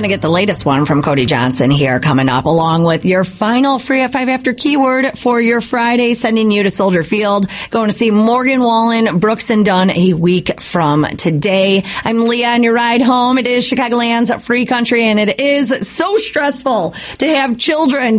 going to get the latest one from Cody Johnson here coming up, along with your final free at 5 after keyword for your Friday, sending you to Soldier Field, going to see Morgan Wallen, Brooks and Dunn a week from today. I'm Leah on your ride home. It is Chicagoland's free country, and it is so stressful to have children